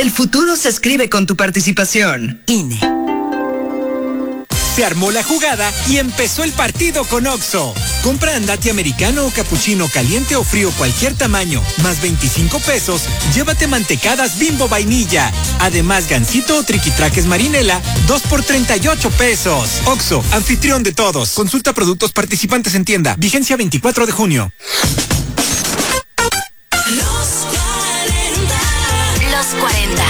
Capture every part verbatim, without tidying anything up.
El futuro se escribe con tu participación. I N E. Se armó la jugada y empezó el partido con Oxxo. Compra andati americano o capuchino caliente o frío cualquier tamaño, más veinticinco pesos, llévate mantecadas Bimbo vainilla. Además, gansito o triquitraques marinela, dos por treinta y ocho pesos. Oxxo, anfitrión de todos. Consulta productos participantes en tienda. Vigencia veinticuatro de junio. Los cuarenta. Los cuarenta.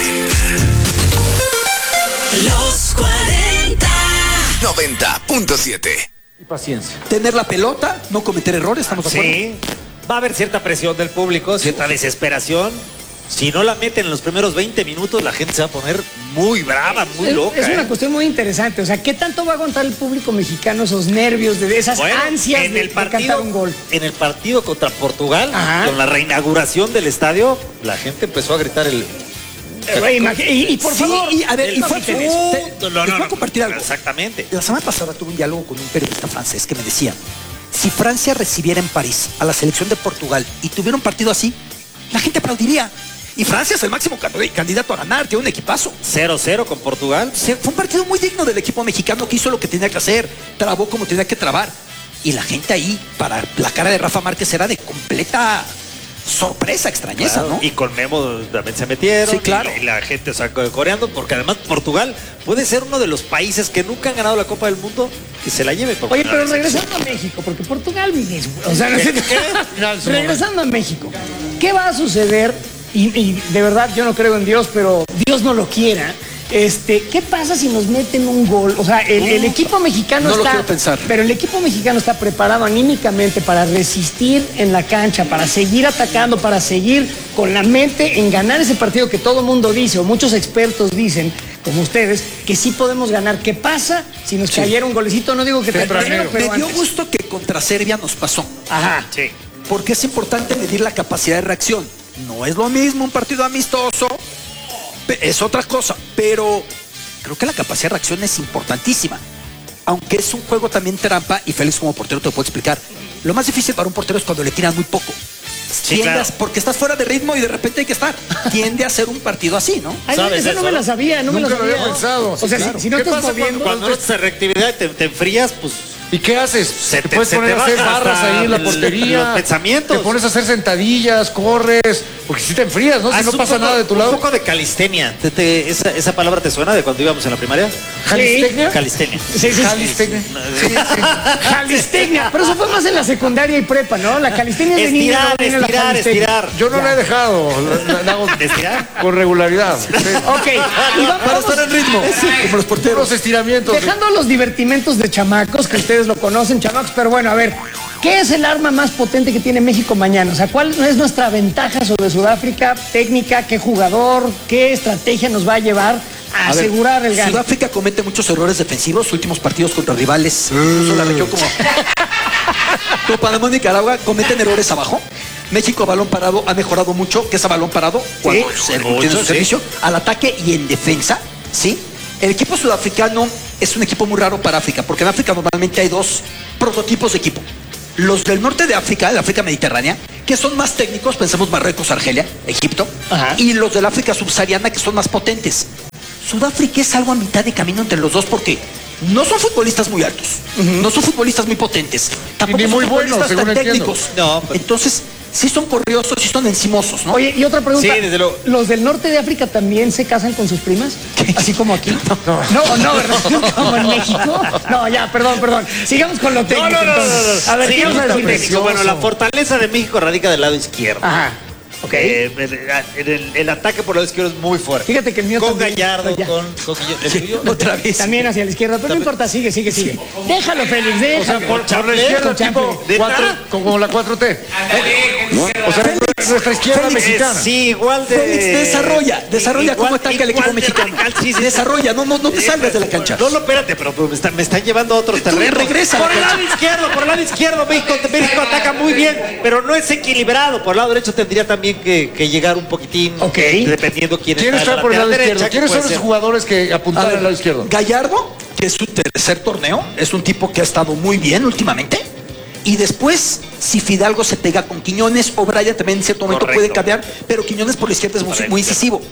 Los cuarenta. noventa punto siete. Y paciencia. Tener la pelota, no cometer errores, ¿estamos de acuerdo? Sí, va a haber cierta presión del público, cierta desesperación. Si no la meten en los primeros veinte minutos, la gente se va a poner muy brava, muy es, loca. Es una ¿eh? cuestión muy interesante. O sea, ¿qué tanto va a aguantar el público mexicano esos nervios, de esas Bueno, ansias en de, el de partido, cantar un gol? En el partido contra Portugal, Ajá. con la reinauguración del estadio, la gente empezó a gritar el... Eh, güey, imagi- y, y por Sí, favor, y a ver, y fue, permíteme. te- les voy a compartir algo. Exactamente. La semana pasada tuve un diálogo con un periodista francés que me decía, si Francia recibiera en París a la selección de Portugal y tuviera un partido así, la gente aplaudiría. Y Francia es el máximo candidato a ganar, tiene un equipazo. cero cero con Portugal. Se- fue un partido muy digno del equipo mexicano que hizo lo que tenía que hacer, trabó como tenía que trabar. Y la gente ahí, para la cara de Rafa Márquez, era de completa sorpresa, extrañeza, Claro, ¿no? Y con Memo también se metieron. Sí, claro. Y la, y la gente sacó coreando, porque además Portugal puede ser uno de los países que nunca han ganado la Copa del Mundo que se la lleve por Oye, primera pero vez. regresando a México, porque Portugal, es- o sea, no sé, No, su regresando a México, ¿qué va a suceder? Y, y de verdad yo no creo en Dios, pero Dios no lo quiera. Este, ¿qué pasa si nos meten un gol? O sea, el, el equipo mexicano No lo está, quiero pensar. pero el equipo mexicano está preparado anímicamente para resistir en la cancha, para seguir atacando, para seguir con la mente en ganar ese partido que todo mundo dice, o muchos expertos dicen, como ustedes, que sí podemos ganar. ¿Qué pasa si nos cayera un golecito? No digo que tempranero, pero Me dio antes. gusto que contra Serbia nos pasó. Ajá. Sí. Porque es importante medir la capacidad de reacción. No es lo mismo un partido amistoso, pe- es otra cosa, pero creo que la capacidad de reacción es importantísima. Aunque es un juego también trampa, y Félix como portero te lo puedo explicar, lo más difícil para un portero es cuando le tiran muy poco. Sí, Tiende claro. a- porque estás fuera de ritmo y de repente hay que estar. Tiende a ser un partido así, ¿no? Ay, ¿Sabes esa no eso, me no? la sabía, no Nunca me la lo había sabía. pensado. O sea, Sí, si- claro. si, no ¿Qué estás pasa moviendo... Cuando no estás en reactividad y te, te enfrías, pues... ¿Y qué haces? Se te, te- puedes se poner te a hacer bajan barras hasta ahí en la el- portería. los pensamientos. Te pones a hacer sentadillas, corres, porque si te enfrías, ¿no? Si Haz no un pasa poco- nada de tu Un lado. poco de calistenia. ¿Te- te- esa, ¿Esa palabra te suena de cuando íbamos en la primaria? ¿Calistecnia? Calistenia. Sí, sí, sí. Calistecnia. Sí, sí. Calistenia, pero eso fue más en la secundaria y prepa, ¿no? La calistenia es de niño, Estirar, no viene la estirar, calistenia. estirar. Yo no la he dejado. La, la- la hago ¿Estirar? con regularidad. Sí. Ok, y va- Para vamos, estar en ritmo, como los porteros. Los estiramientos. dejando los divertimentos de chamacos, que ustedes lo conocen, chamacos, pero bueno, a ver, ¿qué es el arma más potente que tiene México mañana? O sea, ¿cuál es nuestra ventaja sobre Sudáfrica? ¿Técnica? ¿Qué jugador? ¿Qué estrategia nos va a llevar a, A ver, asegurar el gane? Sudáfrica comete muchos errores defensivos, últimos partidos contra rivales, incluso la región como, como Panamá y Nicaragua cometen errores abajo. México a balón parado ha mejorado mucho, que es a balón parado cuando se mucho, tiene su sí. servicio, al ataque y en defensa, ¿sí? El equipo sudafricano es un equipo muy raro para África, porque en África normalmente hay dos prototipos de equipo. Los del norte de África, de África mediterránea, que son más técnicos, pensemos Marruecos, Argelia, Egipto, Ajá. y los del África subsahariana, que son más potentes. Sudáfrica es algo a mitad de camino entre los dos porque no son futbolistas muy altos, no son futbolistas muy potentes, tampoco ni son muy buenos, futbolistas según tan entiendo. técnicos. No, pero- Entonces, sí son corriosos, sí son encimosos, ¿no? Oye, y otra pregunta. Sí, desde luego. ¿Los del norte de África también se casan con sus primas? Así como aquí. No. No, no, ¿verdad? Como en México. No, ya, perdón, perdón. Sigamos con lo técnico. No, no, no, no, entonces. no. A ver, ¿qué Sí, ibas a decir? técnico. Bueno, la fortaleza de México radica del lado izquierdo. Ajá. Ok. Eh, el, el- el ataque por el lado izquierdo es muy fuerte. Fíjate que el mío Con también. Gallardo, Ya. con, con Guillermo. ¿El tuyo? Otra vez. También hacia la izquierda, pero no importa, sigue, sigue, sigue. Déjalo, Félix, déjalo. Por, por la izquierda, Con tipo Champions. ¿De cuatro, nada? como la cuatro T. O sea, nuestra izquierda Félix, mexicana. Sí, igual de... Félix, desarrolla, desarrolla igual- cómo ataca el igual equipo de mexicano. radical, sí, sí, sí. Desarrolla, no, no, no te Eh, salgas de la cancha. No, no, espérate, pero pues, me, está- me están llevando a otros Tú terrenos. regresa a la Por el cancha. lado izquierdo, por el lado izquierdo, México, México ataca muy bien, pero no es equilibrado. Por el lado derecho tendría también que, que llegar un poquitín, Ok. dependiendo quién ¿Quién está en está la por el lado lateral izquierdo? derecha, que ¿Quiénes son puede los ser. jugadores que A apuntaron ver, al lado izquierdo? Gallardo, que es su tercer torneo, es un tipo que ha estado muy bien últimamente. Y después, si Fidalgo se pega con Quiñones, o Brian también en cierto momento Correcto. puede cambiar, pero Quiñones por la izquierda es muy, Correcto. muy incisivo.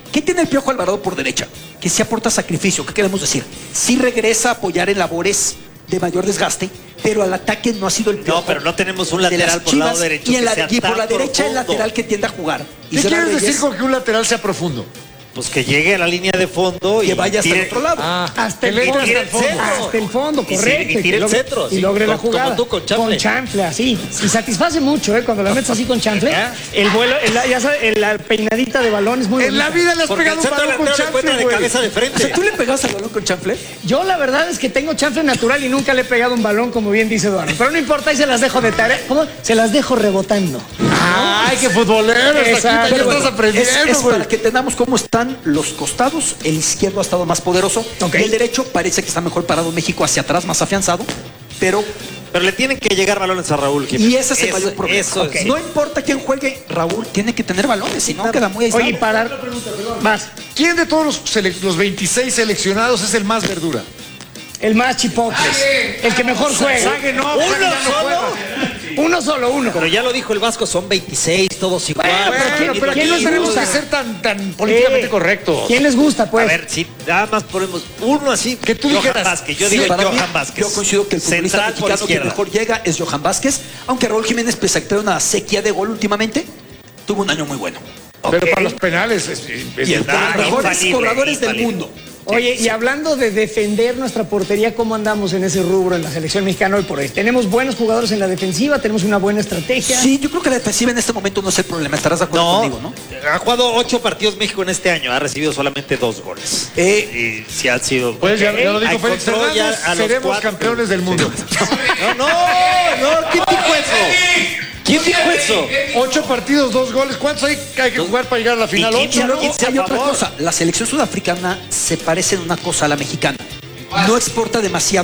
¿Qué tiene el Piojo Alvarado por derecha? Que sí aporta sacrificio. ¿Qué queremos decir? Sí regresa a apoyar en labores de mayor desgaste, pero al ataque no ha sido el Piojo. No, pero no tenemos un de lateral las por lado Chivas, derecho Y, en que la, sea y por tan la derecha el profundo. lateral que tiende a jugar. ¿Qué Isra quieres Reyes, decir con que un lateral sea profundo? Pues que llegue a la línea de fondo y que vaya hasta tire- el otro lado? Ah, Hasta el, que le entre fondo, hasta el fondo. hasta el fondo, Y sí, correcto. y tire que el logre- centro, Y sí, logre la como- como jugada. tú con chanfle. Con chanfle, así. Y satisface mucho, ¿eh? Cuando la metes así con chanfle. El vuelo, el- ya sabes, el- la peinadita de balón es muy En la bonita. vida le has Porque el pegado un centro balón con delantero le encuentra chanfle, de güey. cabeza de O sea, frente. ¿tú le pegabas al balón con chanfle? Yo la verdad es que tengo chanfle natural y nunca le he pegado un balón, como bien dice Eduardo. Pero no importa, ahí se las dejo de tarea. ¿Cómo? Se las dejo rebotando. Ay, qué futbolero. Hasta Exacto. aquí Pero te bueno, estás aprendiendo, es, es güey. para que entendamos cómo están los costados. El izquierdo ha estado más poderoso. Ok. Y el derecho parece que está mejor parado México hacia atrás, más afianzado. Pero, Pero le tienen que llegar balones a Raúl Jiménez. y ese es el Eso- mayor problema. Eso Ok. es. No importa quién juegue, Raúl tiene que tener balones, si no queda muy aislado. Oye, para... Más. ¿Quién de todos los, sele- los veintiséis seleccionados es el más verdura? El más chipotes. El que mejor juega. Sague no, ¿Uno Sague ya no solo? juega. Uno solo, uno. Pero ya lo dijo el Vasco, son veintiséis, todos igual. Bueno, Bueno, ¿quién- pero quién aquí no les tenemos gusta? que ser tan, tan políticamente Eh, correctos. ¿Quién les gusta, A pues? ver, si nada más ponemos uno así. Que tú Johan dijeras, Vázquez, yo Sí, digo para mí, Johan Vázquez. Yo coincido que el futbolista Central por mexicano que izquierda. mejor llega es Johan Vázquez, aunque Raúl Jiménez, pese a que trae una sequía de gol últimamente, tuvo un año muy bueno. Pero Ok. para los penales es, es Y el de los Ah, mejores infalible, cobradores del infalible. mundo. Oye, y hablando de defender nuestra portería, ¿cómo andamos en ese rubro en la selección mexicana hoy por hoy? Tenemos buenos jugadores en la defensiva, tenemos una buena estrategia. Sí, yo creo que la defensiva en este momento no es el problema. Estarás de acuerdo No, conmigo, ¿no? ha jugado ocho partidos México en este año, ha recibido solamente dos goles. Eh, y si ha sido. Pues ya, ya lo dijo Félix Encontró ya Hernández, a los seremos cuatro. campeones del mundo. No, no, no, ¿quién dijo eso? ¿Quién dijo eso? Ocho partidos, dos goles. ¿Cuántos hay que hay que jugar para llegar a la final? ¿Y Y Ocho, ¿no? luego quince a hay otra favor. cosa. La selección sudafricana se parece en una cosa a la mexicana. No exporta demasiado.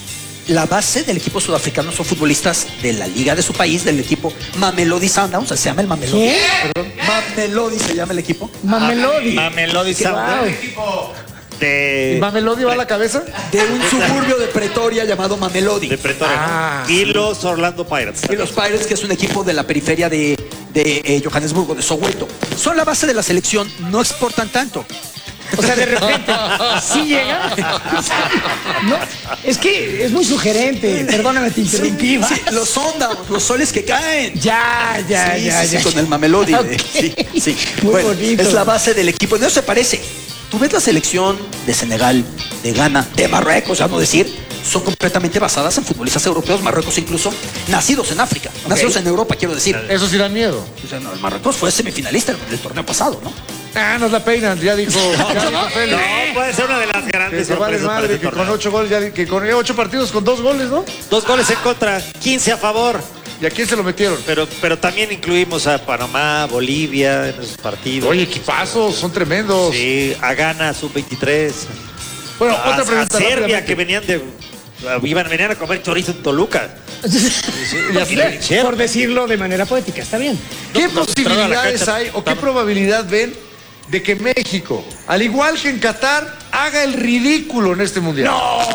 La base del equipo sudafricano son futbolistas de la liga de su país, del equipo Mamelodi Sundowns. Se llama el Mamelodi. ¿Qué? Perdón, Mamelodi se llama el equipo. Mamelodi. Mamelodi Qué Sundowns. guau. De, ¿Y Mamelodi va a la cabeza? De un suburbio de Pretoria llamado Mamelodi. de Pretoria. Ah, y los Orlando Pirates. Y los Pirates, que es un equipo de la periferia de, de eh, Johannesburgo, de Soweto. Son la base de la selección, no exportan tanto. O sea, de repente, ¿sí llega? No, es que es muy sugerente. Perdóname, te interrumpí. Sí, vas. los Sundowns, los soles que caen. Ya, ya, Sí, ya, sí, sí, ya. con el Mamelodi. de- Ok. Sí, sí. Muy Bueno, bonito. es la base del equipo. No se parece. Tú ves la selección de Senegal, de Ghana, de Marruecos, ya no decir, son completamente basadas en futbolistas europeos, Marruecos incluso, nacidos en África, nacidos en Europa, quiero decir. Eso sí da miedo. O sea, no, el Marruecos fue semifinalista del, del torneo pasado, ¿no? Ah, nos la peinan, ya dijo. Ya dijo Félix. No, puede ser una de las Que grandes se vale sorpresas para madre, este que con torneo. ocho goles, ya, di- que con ocho partidos con dos goles, ¿no? Dos goles en contra, quince a favor. ¿Y a quién se lo metieron? Pero, pero también incluimos a Panamá, Bolivia en esos partidos. Oye, equipazos, son tremendos. Sí, a Ghana, sub veintitrés. Bueno, a, otra pregunta. a Serbia, rápidamente. que venían de. Iban, venían a comer chorizo en Toluca. Y así, por decirlo de manera poética, está bien. ¿Qué No, nos entraron a la posibilidades cancha. hay o qué probabilidad ven de que México, al igual que en Qatar, haga el ridículo en este mundial?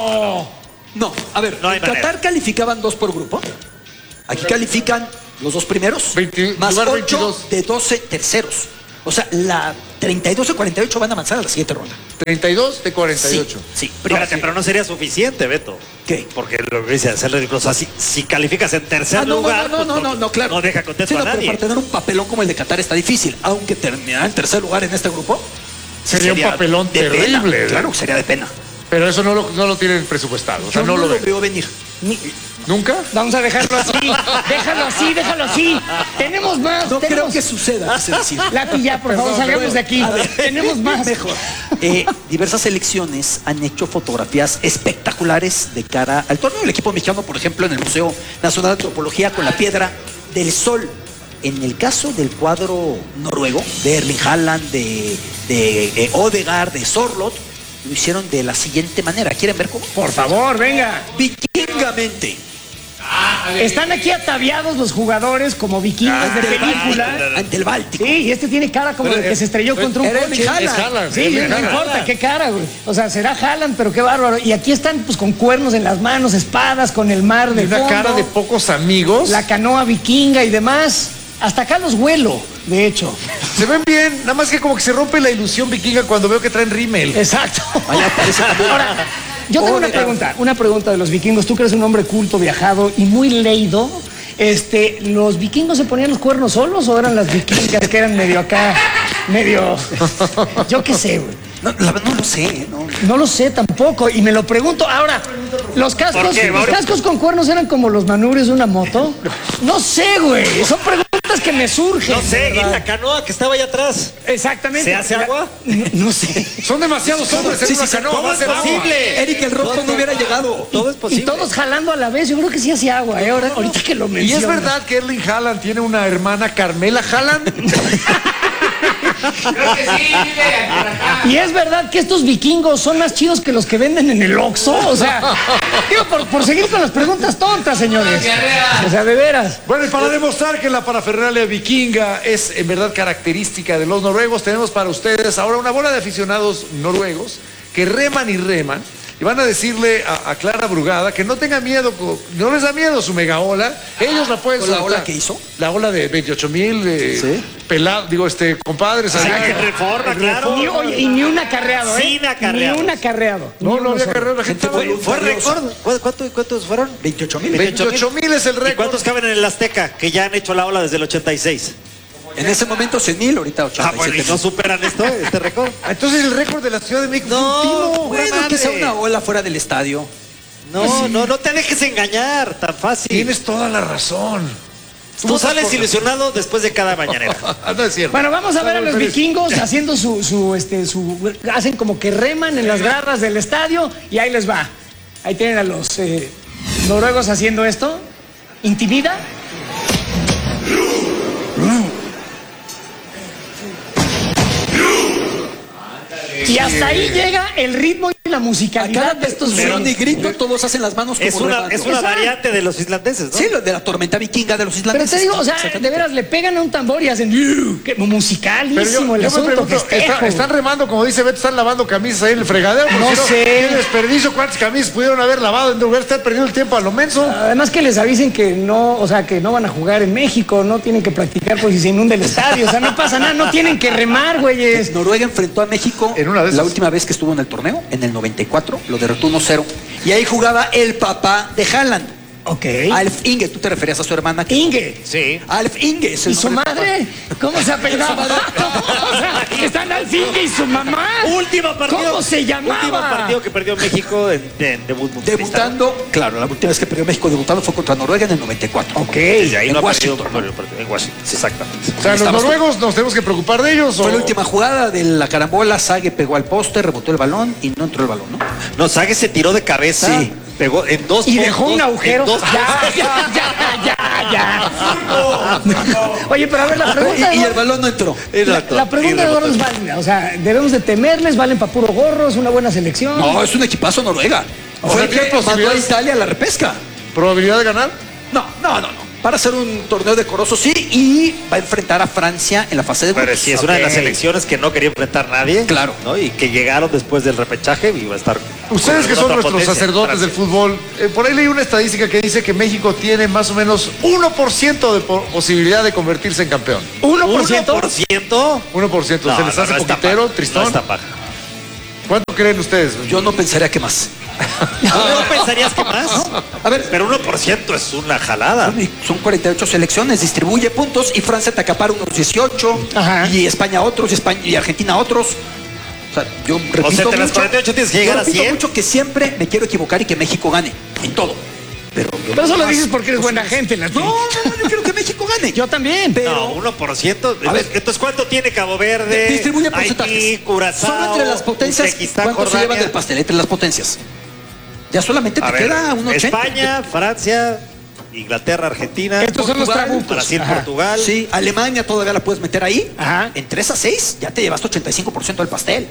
No, a ver, No hay en Qatar manera. calificaban dos por grupo. Aquí califican los dos primeros, veinte más lugar ocho veintidós. de doce terceros. O sea, la treinta y dos de cuarenta y ocho van a avanzar a la siguiente ronda. treinta y dos de cuarenta y ocho. Sí, sí. Espérate, pero no sería suficiente, Beto. ¿Qué? Porque lo que dice hacer ridículo. O sea, si, si calificas en tercer Ah, no, lugar. no, no, pues no, no, no, claro. No deja contento Sí, no, a pero nadie. para tener un papelón como el de Qatar está difícil. Aunque terminar en tercer lugar en este grupo. Sería un papelón de pena. terrible. Claro, sería de pena. Pero eso no lo, no lo tienen presupuestado. O sea, Yo no, no, lo lo ven. veo venir. ¿Nunca? Vamos a dejarlo así. Déjalo así, déjalo así. Tenemos más. No tenemos... creo que suceda, quise decir. Lati, ya, por favor, Perdón, salgamos perdón. de aquí. A ver, Tenemos más. Mejor. Eh, diversas selecciones han hecho fotografías espectaculares de cara al torneo. El equipo mexicano, por ejemplo, en el Museo Nacional de Antropología con la Piedra del Sol. En el caso del cuadro noruego, de Erling Haaland, de, de eh, Odegaard, de Sorloth, lo hicieron de la siguiente manera. ¿Quieren ver cómo? Por favor, venga. Vikingamente. Están aquí ataviados los jugadores como vikingos de película. Ante el Báltico. Sí, y este tiene cara como de que se estrelló contra un era coche. Erling Haaland. Es Haaland, Sí, Erling no Haaland. importa qué cara, güey. O sea, será Haaland, pero qué bárbaro. Y aquí están pues con cuernos en las manos, espadas, con el mar Y de una fondo, cara de pocos amigos. la canoa vikinga y demás. Hasta acá los huelo, de hecho. Se ven bien, nada más que como que se rompe la ilusión vikinga cuando veo que traen rímel. Exacto. Allá parece también. Ahora, yo tengo Oh, una mira. pregunta, una pregunta de los vikingos. Tú que eres un hombre culto, viajado y muy leído. Este, ¿los vikingos se ponían los cuernos solos o eran las vikingas que eran medio acá, medio... Yo qué sé, güey. No, la verdad no lo sé, ¿no? No lo sé tampoco y me lo pregunto. Ahora, ¿los cascos, ¿Por qué, los Mauro? cascos con cuernos eran como los manubrios de una moto? No sé, güey. Son preguntas que me surgen. No sé, y ¿verdad? la canoa que estaba allá atrás. Exactamente. ¿Se hace agua? No, no sé. Son demasiados hombres en Sí, una sí, sí, canoa, ¿cómo va a es ser agua. posible? Eric el Rojo no hubiera llegado. Todo es posible. Y todos jalando a la vez. Yo creo que sí hacía agua, ¿eh? Ahora, ahorita que lo ¿Y mencionas. es verdad que Erling Haaland tiene una hermana Carmela Haaland? Creo que sí, vive aquí por acá. Y es verdad que estos vikingos son más chidos que los que venden en el Oxxo. O sea, digo, por, por seguir con las preguntas tontas, señores. O sea, de veras. Bueno, y para demostrar que la parafernalia vikinga es en verdad característica de los noruegos, tenemos para ustedes ahora una bola de aficionados noruegos que reman y reman y van a decirle a, a Clara Brugada que no tenga miedo, co- no les da miedo su mega ola, ellos la pueden ¿Con la soltar. ola que hizo? La ola de veintiocho mil eh, Sí. pelados, digo, este, compadres. Ah, allá. que reforma, claro. Ni, oye, y ni un acarreado, ¿eh? Sin acarreados. Ni un acarreado. No, Ni no uno había solo. carrera, la gente Gente fue. fue- ¿Fue récord? ¿Cu- ¿Cuánto- ¿Cuántos fueron? veintiocho mil. veintiocho mil es el ¿Y récord. cuántos caben en el Azteca? Que ya han hecho la ola desde el ochenta y seis. En ese momento cien mil, ahorita Ah, ochenta y bueno, ¿y siete no mil. superan esto, este récord? Entonces el récord de la Ciudad de México No, fue un timo, Bueno, madre. que sea una ola fuera del estadio. No, no, no te dejes engañar, tan fácil. Tienes toda la razón. Tú sales ilusionado después de cada mañanera. No es cierto. Bueno, vamos a ver a los Pero- vikingos haciendo su, su, este, su, hacen como que reman en las gradas del estadio y ahí les va. Ahí tienen a los eh, noruegos haciendo esto. ¿Intimida? Y hasta ahí llega el ritmo y la A musicalidad cada de estos percusión y güeyes. grito, todos hacen las manos como Es una, remando. es una Exacto. variante de los islandeses, ¿no? Sí, lo de la tormenta vikinga de los Pero islandeses. te digo, o sea, de Exactamente. veras, le pegan a un tambor y hacen "Yu", que musicalísimo Pero yo, el yo me asunto, pregunto, festejo. ¿está- ¿están remando, como dice Beto, están lavando camisas ahí en el fregadero? Porque No si sé. Qué desperdicio, ¿cuántas camisas pudieron haber lavado en lugar de estar perdiendo el tiempo a lo menso? Además que les avisen que no, o sea, que no van a jugar en México, no tienen que practicar porque se inunda el estadio, o sea, no pasa nada, no tienen que remar, güeyes. Noruega enfrentó a México En una de esas. la última vez que estuvo en el torneo, en el noventa y cuatro, lo derrotó uno cero. Y ahí jugaba el papá de Haaland, Ok. Alf Inge. Tú te referías a su hermana. que- Inge. Sí. Alf Inge. es el ¿Y su nombre del madre? ¿Cómo se apellidaba? O sea, están al Inge y su mamá. Último partido. ¿Cómo se llamaba? Último partido que perdió México en, en debut papá. mundialista. Debutando, claro, la última vez que perdió México debutando fue contra Noruega en el noventa y cuatro. Ok. Desde ahí en no ha perdido Washington. por el partido. En Washington, exactamente. O sea, ¿los Estamos- noruegos nos tenemos que preocupar de ellos? Fue o- la última jugada de la carambola. Sague pegó al poste, rebotó el balón y no entró el balón, ¿no? No, Sague se tiró de cabeza. Sí. Pegó en dos Y puntos, dejó un agujero. en dos Ya, ya, ya, ya, ya. Oye, pero a ver, la pregunta Y, y el Eduardo, balón no entró. la, la pregunta de Eduardo es válida. O sea, debemos de temerles, valen para puro gorro, es una buena selección. No, es un equipazo Noruega. O Fue sea, el ¿qué que mandó a posibilidades? Italia a la repesca. ¿Probabilidad de ganar? No, no, no, no. Para hacer un torneo decoroso, sí, y va a enfrentar a Francia en la fase de Pero grupos. sí, es una de las Ok. selecciones que no quería enfrentar nadie. Claro. ¿no? Y que llegaron después del repechaje y va a estar. Ustedes que con son otra nuestros potencia, sacerdotes del Francia. fútbol, eh, por ahí leí una estadística que dice que México tiene más o menos uno por ciento de po- posibilidad de convertirse en campeón. ¿Uno por ciento? ¿uno por ciento? uno por ciento. No, ¿Se les no, hace no está poquitero, baja, tristón? No está baja. ¿Cuánto creen ustedes? Yo no pensaría que más. ¿No pensarías que más? A ver, Pero uno por ciento es una jalada. son cuarenta y ocho selecciones, distribuye puntos y Francia te acapara unos dieciocho, Ajá. y España otros, y, España, y Argentina otros. O sea, yo repito O sea, de las mucho, cuarenta y ocho tienes que yo llegar a repito cien. mucho que siempre me quiero equivocar y que México gane en todo. Pero, Pero eso lo dices porque eres buena gente, la No, no, no, yo quiero que México gane. Yo también. Pero No, uno por ciento. A ver. Entonces, ¿cuánto tiene Cabo Verde? distribuye porcentajes. Haití, Curazao, Solo entre las potencias, Uzbekistán, ¿cuánto se Jordania? llevan del pastel? Entre las potencias. Ya solamente te A ver, queda un ochenta. España, Francia, Inglaterra, Argentina, Estos son los Portugal, trabucos. Brasil, Ajá. Portugal. Sí, Alemania todavía la puedes meter ahí. Ajá. En tres a seis ya te llevaste ochenta y cinco por ciento del pastel.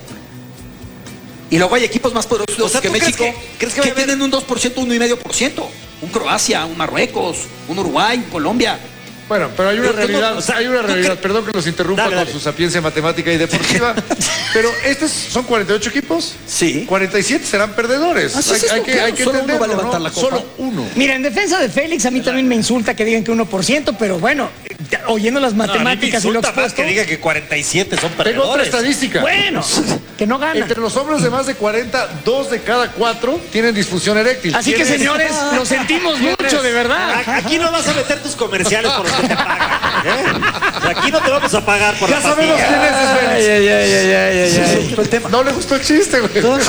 Y luego hay equipos más poderosos O sea, que ¿tú crees México que- crees que va a haber- tienen un dos por ciento, uno coma cinco por ciento. Un Croacia, un Marruecos, un Uruguay, un Colombia. Bueno, pero hay una realidad, o sea, hay una realidad, perdón que los interrumpa Dale, con dale. su sapiencia matemática y deportiva, pero estos son cuarenta y ocho equipos. Sí. cuarenta y siete serán perdedores. Así hay, es, hay que, claro, hay que solo uno entenderlo, va a levantar ¿no? la copa. Solo uno. Mira, en defensa de Félix, a mí también me insulta que digan que uno por ciento, pero bueno, ya, oyendo las No, a mí me matemáticas y lo insulta más expuesto. que diga que cuarenta y siete son Tengo otra perdedores. estadística. Bueno, que no ganan. Entre los hombres de más de cuarenta, dos de cada cuatro tienen disfunción eréctil. Así que, ¿Quién es? señores, lo sentimos mucho, de verdad. A- Aquí no vas a meter tus comerciales por los que te pagan. ¿eh? O sea, aquí no te vamos a pagar por Ya la sabemos pastilla. quién es, Félix. Ay, ay, ay, ay, ay, ay, ay. El tema. No le gustó el chiste, güey. No,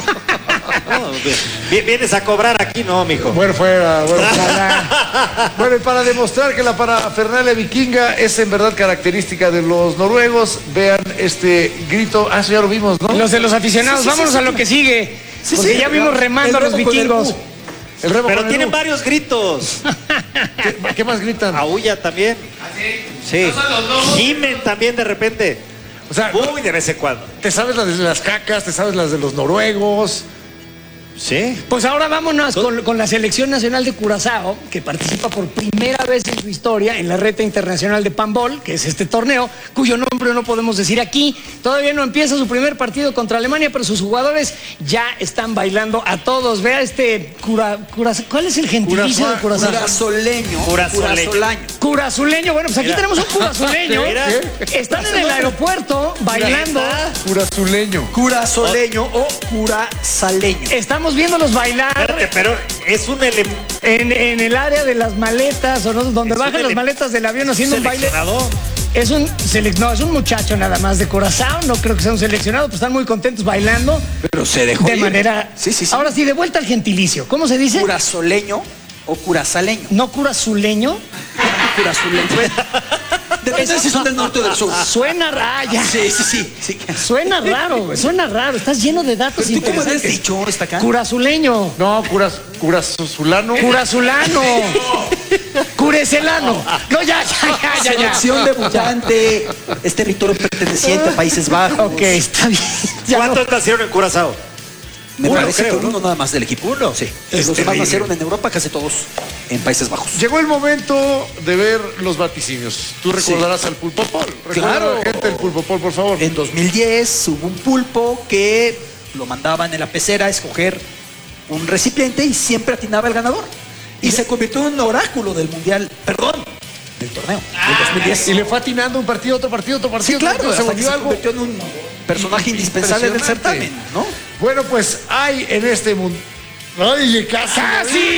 vi- vienes a cobrar aquí, no, mijo. Bueno, fuera, bueno, fuera. Bueno, y para demostrar que la parafernalia vikinga es en verdad característica de los noruegos, vean este grito. Ah, eso ya lo vimos, ¿no? Los de los aficionados, Sí, sí, sí, vámonos sí, a lo sí. que sigue. Sí, Porque sí, ya vimos el remando a los remo con el vikingos. U. El remo Pero con el tienen U. varios gritos. ¿Qué, qué más gritan? Aúlla también. Sí. Gimen también de repente. O sea, Muy de vez en cuando. te sabes las de las cacas, te sabes las de los noruegos. Sí. Pues ahora vámonos con, con la Selección Nacional de Curazao, que participa por primera vez en su historia en la Reta Internacional de Panbol, que es este torneo, cuyo nombre no podemos decir aquí. Todavía no empieza su primer partido contra Alemania, pero sus jugadores ya están bailando a todos. Vea este cura, Curazao. ¿Cuál es el gentilicio de Curazao? Curazoleño. Curazoleño. Curazolaño. Curazuleño. Bueno, pues aquí Mira. tenemos un curazuleño. Mira. Están en el aeropuerto bailando. Curazuleño. Curazoleño o curazaleño. Estamos viéndolos bailar. Espérate, pero es un ele- En, en el área de las maletas, o no, donde Es bajan un las ele- maletas del avión haciendo un baile. seleccionador. Es un selec- no, es un muchacho nada más de Curazao, no creo que sea un seleccionado, pues están muy contentos bailando Pero se dejó de ir. manera. Sí, sí, sí. Ahora sí, de vuelta al gentilicio. ¿Cómo se dice? Curazoleño o curazaleño. No curazuleño. Curazuleño. Depende si son del norte o del sur. Suena raya. Sí, sí, sí. sí. Suena raro, güey, suena raro. Estás lleno de datos ¿Pero tú cómo habías interesantes. dicho esta acá? Curazuleño. No, curas, curazulano. Curazulano. Curecelano. No, ya, ya, ya, ya, ya. Selección debutante. Es territorio perteneciente a Países Bajos. Ok, está bien. Ya no. ¿Cuántos nacieron en Curazao? Me Uno, parece creo, que ¿no? uno nada más del equipo. Uno, sí. Es Los demás terrible. nacieron en Europa, casi todos en Países Bajos. Llegó el momento de ver los vaticinios. Tú recordarás al Pulpopol. Recuerda Claro. a la gente del Pulpopol, por favor. En dos mil diez hubo un pulpo que lo mandaban en la pecera a escoger un recipiente y siempre atinaba el ganador. Y se convirtió en un oráculo del mundial, perdón, del torneo, del dos mil diez. Y le fue atinando un partido, otro partido, otro partido. Sí, claro, otro partido. hasta que se convirtió en un personaje indispensable del Impresionante. certamen, ¿no? Bueno, pues hay en este mundo. ¡Ay, casi! ¡Casi!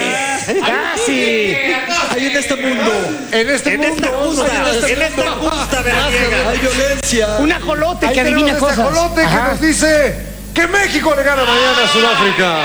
¡Casi! Hay en este mundo, En este En mundo. esta justa, hay en esta justa veraniega. hay violencia. Un ajolote Ahí que tenemos adivina este cosas. ajolote que Ajá. nos dice que México le gana mañana a Sudáfrica.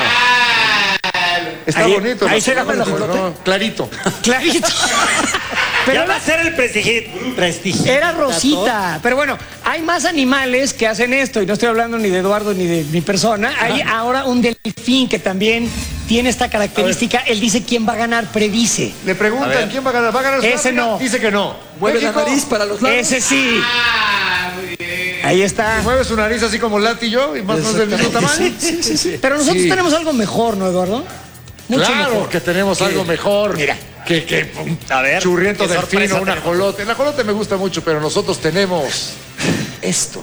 Está Ahí- bonito. ahí ¿no? se llama el ¿no? ajolote. Clarito. Clarito. Pero Ya va era, a ser el prestigi- prestigio. era Rosita. Pero bueno, hay más animales que hacen esto. Y no estoy hablando ni de Eduardo ni de mi persona. Hay ahora un delfín que también tiene esta característica. Él dice quién va a ganar, predice. Le preguntan quién va a ganar. ¿Va a ganar Ese Sudáfrica? no. Dice que no. Mueve la México nariz para los lados. Ese sí. Ahí está. mueve su nariz así como Lati y yo y más o menos del mismo tamaño. Sí, sí, sí, sí. Pero nosotros Sí. tenemos algo mejor, ¿no, Eduardo? Mucho Claro mejor. que tenemos algo mejor. Mira. Que, que un A ver, churriento qué delfino, sorpresa un tenemos. ajolote. El ajolote me gusta mucho, pero nosotros tenemos Esto.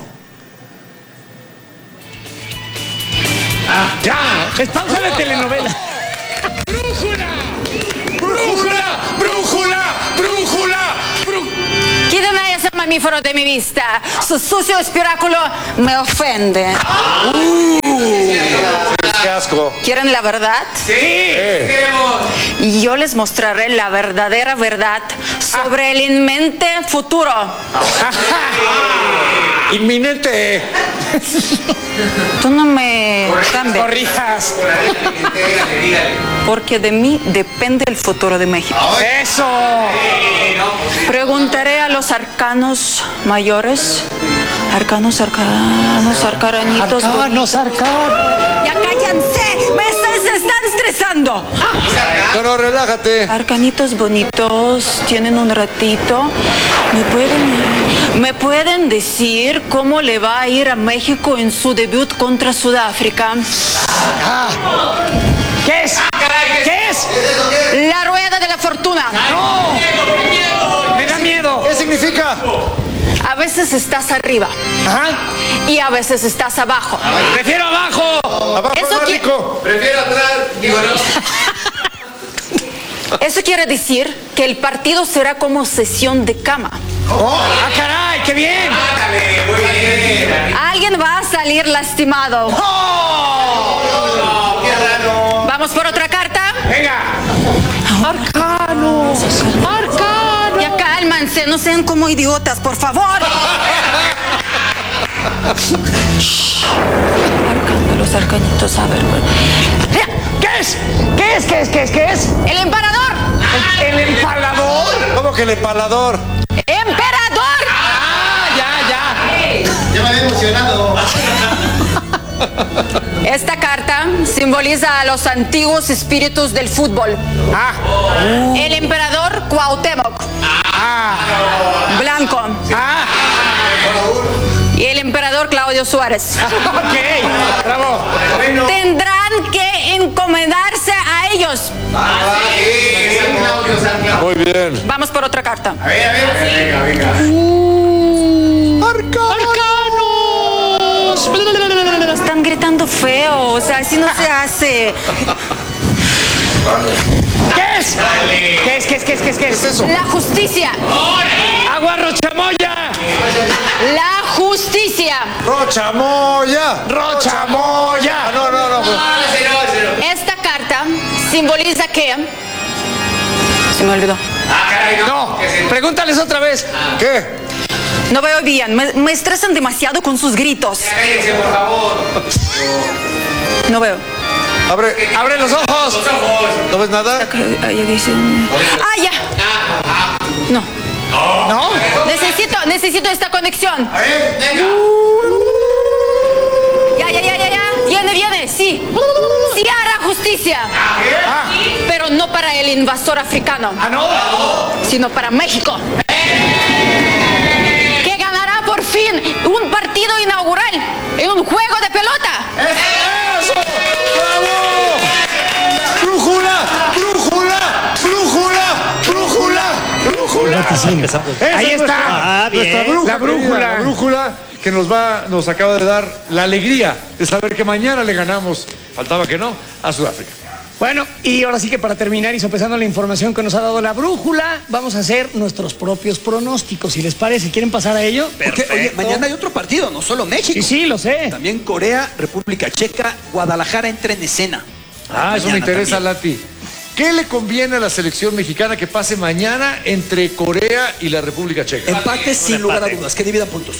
Ya. Es pausa de telenovela. ¡Brújula! ¡Brújula! ¡Brújula! Quítame ese mamífero de mi vista. Su sucio espiráculo me ofende. ¡Qué asco! ¿Quieren la verdad? Y yo les mostraré la verdadera verdad sobre el inminente futuro. ¡Inminente! Tú no me cambies, Corrijas. porque de mí depende el futuro de México. Eso. Preguntaré a los arcanos mayores, arcanos, arcanos, arcaranitos. Arcanos, arcanos. ¡Ya cállense! ¡Me están, se están estresando! No, no, relájate. Arcanitos bonitos, tienen un ratito. ¿Me pueden, ¿Me pueden decir cómo le va a ir a México en su debut contra Sudáfrica? ¿Qué es? ¿Qué es? La rueda de la fortuna. No. significa? A veces estás arriba. Ajá. Y a veces estás abajo. Prefiero abajo. Abajo es Eso más qui- rico. Prefiero atrás, digo no. Eso quiere decir que el partido será como sesión de cama. Oh, ¡ah, caray! ¡Qué bien! Ándale, muy bien. Alguien va a salir lastimado. No, qué raro. Vamos por otra carta. ¡Venga! Arcano. Arcano. Ya cálmanse, no sean como idiotas, por favor. Arcano, los arcanitos, a ver. Mira, ¿Qué es? ¿Qué es? ¿Qué es? ¿Qué es? ¿Qué es? el emperador. ¿El, el empalador? ¿Cómo que el empalador? ¡Emperador! ¡Ah, ya, ya! Ya me había emocionado. Esta carta simboliza a los antiguos espíritus del fútbol. Ah, El emperador Cuauhtémoc. Blanco. ah, Y el emperador Claudio Suárez. ok, bravo. Tendrán que encomendarse a ellos. San Claudio, San Claudio. Muy bien. Vamos por otra carta. A ver, a ver. Venga, venga. Arcanos. Están gritando feo, o sea, así no se hace. ¿Qué es? ¿Qué es? ¿Qué es? ¿Qué es? ¿Qué es? ¿Qué es eso? La justicia. ¡Agua rochamoya! La justicia. ¡Rochamoya! ¡Rochamoya! Ah, no, no, no. pues. Ah, ese no, ese no. Esta carta simboliza que... Se me olvidó. Ah, caray, no. No, ¿Qué es el- pregúntales otra vez. ¿Qué? No veo bien, me, me estresan demasiado con sus gritos. Cállense, por favor. No veo. Abre, ¡Abre los ojos! Los ojos. ¿no ves nada? Ahí dice... ¡Ah, ya! No. ¿No? Necesito, necesito esta conexión. A ver, venga. Ya, ya, ya, ya, ya. Viene, viene, sí. Sí hará justicia. Ah, Pero no para el invasor africano, ¿ah, no? sino para México. Que ganará por fin un partido inaugural en un juego de pelota. ¡Eso! ¡Bravo! ¡Brújula! ¡Brújula! ¡Brújula! ¡Brújula! ¡Brújula! Esa Ahí es está. Ah, bien. Nuestra brújula, La brújula. la brújula que nos va, nos acaba de dar la alegría de saber que mañana le ganamos, faltaba que no, a Sudáfrica. Bueno, y ahora sí que para terminar y sopesando la información que nos ha dado la brújula, vamos a hacer nuestros propios pronósticos, si les parece. ¿Quieren pasar a ello? Porque, oye, mañana hay otro partido, no solo México. Sí, sí, lo sé. También Corea, República Checa, Guadalajara entra en escena. Ah, eso me Mañana interesa, también. Lati. ¿Qué le conviene a la selección mexicana que pase mañana entre Corea y la República Checa? Empate sin un lugar a empate. dudas, que dividan puntos.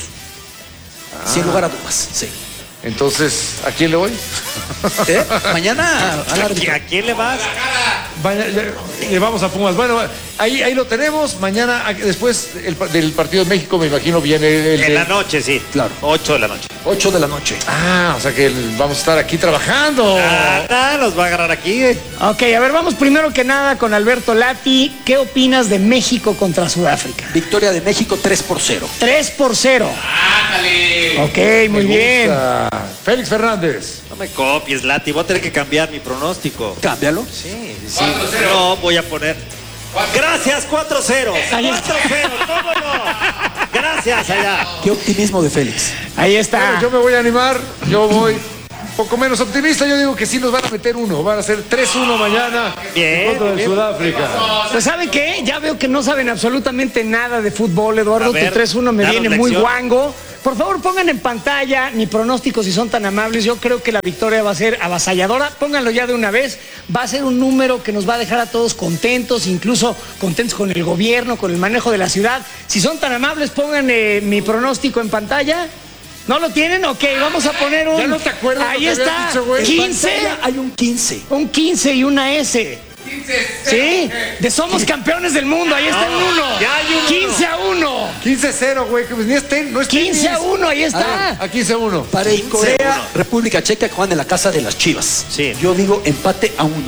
Sin lugar a dudas, sí. Entonces, ¿a quién le voy? ¿Eh? Mañana a la ¿Y a quién le vas? Vaya, ya, le vamos a Pumas. Bueno, ahí, ahí lo tenemos. Mañana, a- después el pa- del partido de México, me imagino, viene el En de- la noche, sí. Claro. ocho de la noche. ocho de la noche. Ah, o sea que el- vamos a estar aquí trabajando. Ah, ah, nos va a agarrar aquí. eh. Ok, a ver, vamos primero que nada con Alberto Lati. ¿Qué opinas de México contra Sudáfrica? Victoria de México tres por cero. tres por cero. Ándale. Ok, muy Me bien. gusta. Félix Fernández. No me copies, Lati. Voy a tener que cambiar mi pronóstico. Cámbialo. Sí, sí. cuatro cero. No, voy a poner. Gracias, cuatro cero. Ahí está. cuatro cero, ¿cómo no? Gracias, allá. Qué optimismo de Félix. Ahí está. Bueno, yo me voy a animar. Yo voy poco menos optimista. Yo digo que sí nos van a meter uno. Van a ser tres uno mañana Bien, en contra de bien. Sudáfrica. Pues ¿saben qué? Ya veo que no saben absolutamente nada de fútbol, Eduardo. A ver, Tu tres uno me danos viene muy lección. guango. Por favor, pongan en pantalla mi pronóstico si son tan amables. Yo creo que la victoria va a ser avasalladora. Pónganlo ya de una vez. Va a ser un número que nos va a dejar a todos contentos, incluso contentos con el gobierno, con el manejo de la ciudad. Si son tan amables, pongan eh, mi pronóstico en pantalla. ¿No lo tienen? Ok, vamos a poner un... ¿Ya no te acuerdas Ahí lo que habías está. dicho, güey? quince. Pantalla hay un quince. Un quince y una S. Sí, de somos campeones del mundo, ahí está el uno. ya hay un uno. quince a uno. quince cero, güey. Que pues ni es ten- no es quince a tenis. uno, ahí está. A quince a uno. Para el Corea, República Checa que juegan en la casa de las Chivas. Sí. Yo digo empate a uno.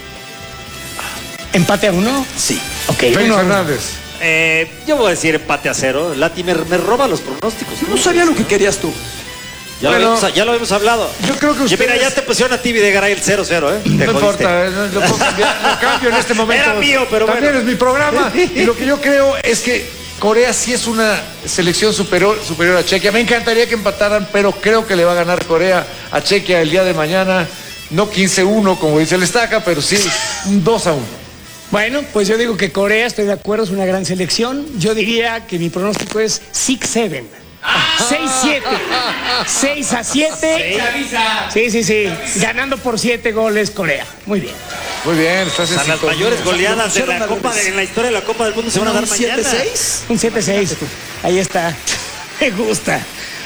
Empate a uno. Sí. Ok, Félix uno a uno. Fernández. Eh, yo voy a decir empate a cero. Lati me, me roba los pronósticos. No sabía lo que querías tú. Ya, Bueno, lo habíamos, ya lo habíamos hablado. Yo creo que Oye, mira, ustedes- ya te pusieron a ti Videgaray el cero cero, ¿eh? Te No jodiste. importa, eh, no, lo puedo cambiar, lo cambio en este momento. Era mío, pero También bueno. es mi programa. Y lo que yo creo es que Corea sí es una selección superior, superior a Chequia. Me encantaría que empataran, pero creo que le va a ganar Corea a Chequia el día de mañana. No quince uno, como dice el Estaca, pero sí un dos a uno. Bueno, pues yo digo que Corea, estoy de acuerdo, es una gran selección. Yo diría que mi pronóstico es seis siete. seis siete. seis a siete. Sí, sí, sí. Ganando por siete goles Corea. Muy bien. Muy bien, estás en las mayores goleadas de la Copa de, en la historia de la Copa del Mundo se van a dar mañana. ¿Un siete seis? Un siete seis. Ahí está. Me gusta.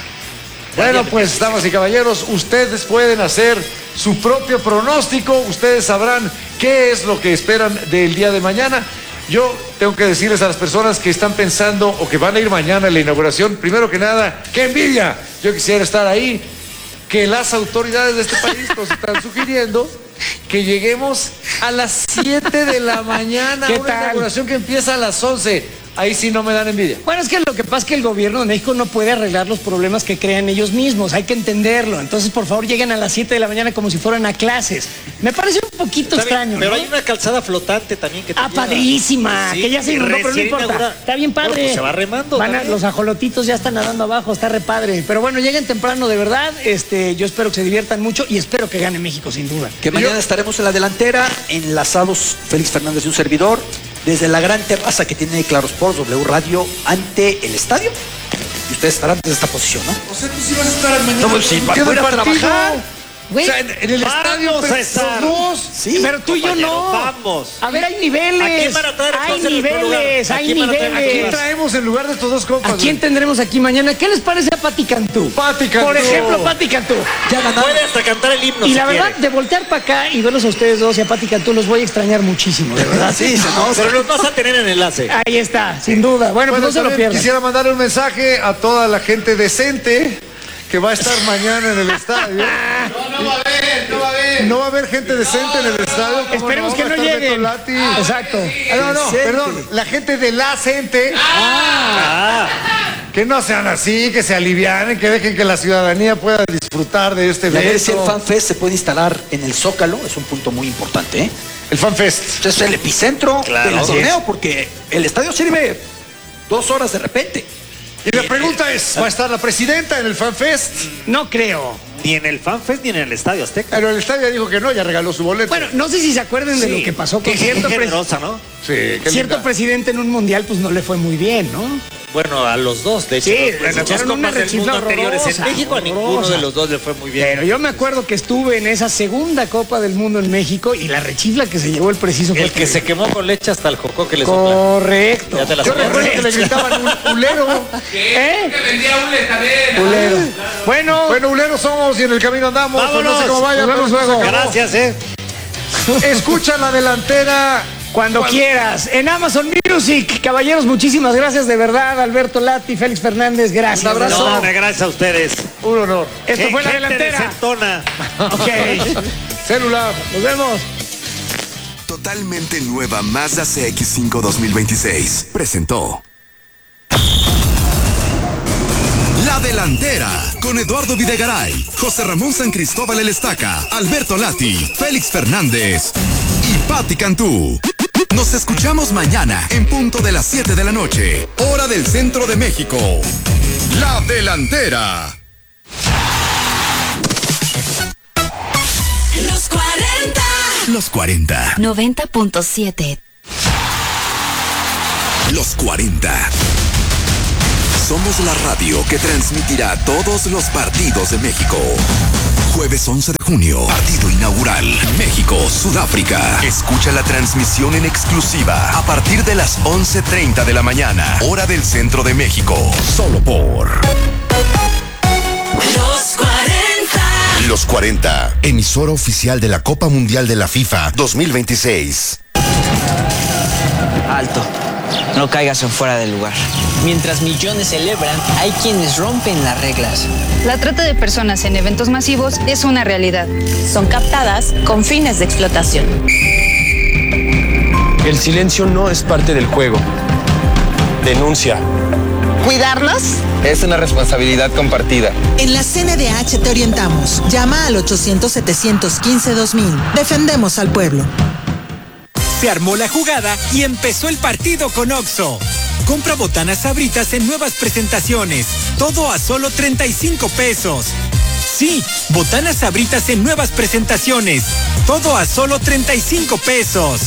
Bueno, pues, damas y caballeros, ustedes pueden hacer su propio pronóstico. Ustedes sabrán qué es lo que esperan del día de mañana. Yo tengo que decirles a las personas que están pensando o que van a ir mañana a la inauguración, primero que nada, ¡qué envidia! Yo quisiera estar ahí. Que las autoridades de este país nos están sugiriendo que lleguemos a las siete de la mañana a una inauguración que empieza a las once. Ahí sí no me dan envidia. Bueno, es que lo que pasa es que el gobierno de México no puede arreglar los problemas que crean ellos mismos. Hay que entenderlo. Entonces, por favor, lleguen a las siete de la mañana como si fueran a clases. Me parece un poquito Está extraño, bien, pero ¿no? hay una calzada flotante también que te Ah, lleva. padrísima. Sí, que ya se inundó, pero no recién importa. inaugurada. Está bien padre. Bueno, pues se va remando Van a- también. los ajolotitos ya están nadando abajo. Está re padre. Pero bueno, lleguen temprano, de verdad. Este, yo espero que se diviertan mucho y espero que gane México, sin duda. Que mañana estaremos en la delantera, enlazados Félix Fernández y un servidor, desde la gran terraza que tiene Claro Sports W Radio ante el estadio. Y ustedes estarán desde esta posición, ¿no? O sea, tú sí vas a estar mañana. No, pues sí, ¿Qué voy a ir a partido? trabajar. Güey, O sea, en, en el vamos estadio, a pero estar. los dos. Sí, pero tú y yo compañero, no. vamos. A ver, hay niveles. ¿A quién van a traer hay entonces en nuestro niveles, lugar? ¿A hay quién van a traer? ¿A quién niveles. traemos en lugar de estos dos compas? ¿A quién tendremos aquí mañana? ¿Qué les parece a Pati Cantú? Pati Cantú. Por ejemplo, Pati Cantú. Ya ganaron. Puede hasta cantar el himno Y si la verdad, quiere. de voltear para acá y verlos a ustedes dos y a Pati Cantú, los voy a extrañar muchísimo, de verdad. Sí, se nos... Pero los vas a tener en enlace. Ahí está, sin duda. Bueno, pues Bueno, no se lo también pierdan. quisiera mandarle un mensaje a toda la gente decente que va a estar mañana en el estadio. No, no va a haber, no va a haber. No va a haber gente decente en el estadio. ¿cómo Esperemos que Va a no estar Beto lleguen. Lati. Exacto. Ah, no, no, Decente. perdón. La gente de la gente. Ah, Que no sean así, que se alivianen, que dejen que la ciudadanía pueda disfrutar de este Y a ver si el evento. FanFest se puede instalar en el Zócalo, es un punto muy importante, ¿eh? El FanFest. Es el epicentro Claro. del Así torneo, porque el estadio sirve dos horas de repente. Y la pregunta es, ¿va a estar la presidenta en el FanFest? No creo. ni en el FanFest ni en el Estadio Azteca. Pero el estadio dijo que no, ya regaló su boleto. Bueno, no sé si se acuerdan de Sí. lo que pasó con Qué cierto, pres- generosa, ¿no? Sí, qué cierto linda. presidente en un mundial, pues no le fue muy bien, ¿no? Bueno, a los dos, de hecho. Sí, los- les las echaron dos una copas del rechifla mundo anteriores en horrorosa, México, a ninguno horrorosa. de los dos le fue muy bien. Pero yo me acuerdo que estuve en esa segunda Copa del Mundo en México y la rechifla que se llevó el preciso fue El que se quemó con leche hasta el jocó que le sopla. Correcto. Ya te la Yo sabes. recuerdo que le gritaban un culero. ¿Eh? Que vendía un también. Culero. Bueno, Bueno, uleros somos y en el camino andamos. Pues no sé Vámonos. cómo vaya, Nos pero vemos se luego. acabó. Gracias, eh. Escucha la delantera. cuando quieras. En Amazon Music. Caballeros, muchísimas gracias de verdad. Alberto Lati, Félix Fernández, gracias. Un abrazo. No, hombre, gracias a ustedes. Un honor. Esto Qué fue la gente delantera. decentona. Ok. Celular. Nos vemos. Totalmente nueva Mazda C X cinco dos mil veintiséis presentó La Delantera con Eduardo Videgaray, José Ramón San Cristóbal El Estaca, Alberto Lati, Félix Fernández y Pati Cantú. Nos escuchamos mañana en punto de las siete de la noche, hora del centro de México. La Delantera. Los cuarenta. Los cuarenta. noventa punto siete. Los cuarenta. Somos la radio que transmitirá todos los partidos de México. Jueves once de junio, partido inaugural. México, Sudáfrica. Escucha la transmisión en exclusiva a partir de las once treinta de la mañana, hora del centro de México. Solo por Los cuarenta. Los cuarenta, emisora oficial de la Copa Mundial de la FIFA dos mil veintiséis. Alto, no caigas en fuera del lugar. Mientras millones celebran, hay quienes rompen las reglas. La trata de personas en eventos masivos es una realidad. Son captadas con fines de explotación. El silencio no es parte del juego. Denuncia. ¿Cuidarlos? Es una responsabilidad compartida. En la C N D H te orientamos. Llama al ochocientos, setecientos quince, dos mil. Defendemos al pueblo. Se armó la jugada y empezó el partido con Oxxo. Compra botanas Sabritas en nuevas presentaciones. Todo a solo treinta y cinco pesos. Sí, botanas Sabritas en nuevas presentaciones. Todo a solo treinta y cinco pesos.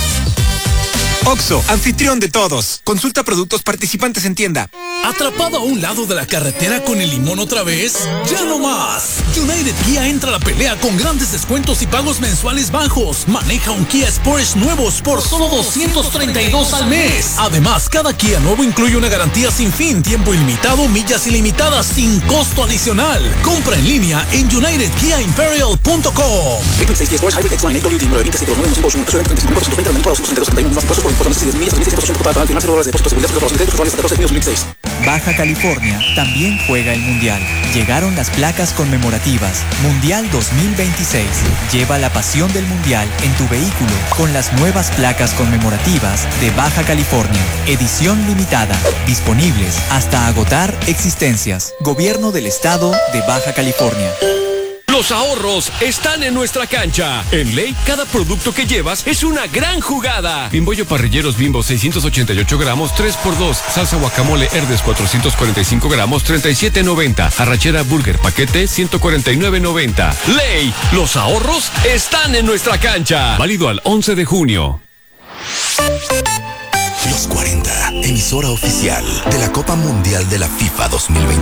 Oxxo, anfitrión de todos. Consulta productos participantes en tienda. ¿Atrapado a un lado de la carretera con el limón otra vez? ¡Ya no más! United Kia entra a la pelea con grandes descuentos y pagos mensuales bajos. Maneja un Kia Sportage nuevos por solo doscientos treinta y dos al mes. Además, cada Kia nuevo incluye una garantía sin fin, tiempo ilimitado, millas ilimitadas, sin costo adicional. Compra en línea en united kia imperial punto com. Baja California también juega el Mundial. Llegaron las placas conmemorativas Mundial dos mil veintiséis. Lleva la pasión del Mundial en tu vehículo con las nuevas placas conmemorativas de Baja California. Edición limitada. Disponibles hasta agotar existencias. Gobierno del Estado de Baja California. Los ahorros están en nuestra cancha. En Ley, cada producto que llevas es una gran jugada. Bimbollo Parrilleros Bimbo seiscientos ochenta y ocho gramos, tres por dos. Salsa guacamole Herdes cuatrocientos cuarenta y cinco gramos, treinta y siete noventa. Arrachera Burger paquete ciento cuarenta y nueve noventa. Ley, los ahorros están en nuestra cancha. Válido al once de junio. Los cuarenta, emisora oficial de la Copa Mundial de la FIFA dos mil veintiséis.